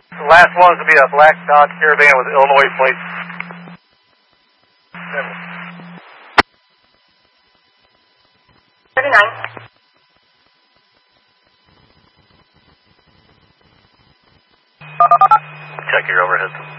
The last one is going to be a black Dodge Caravan with Illinois plates. 39. Check your overhead.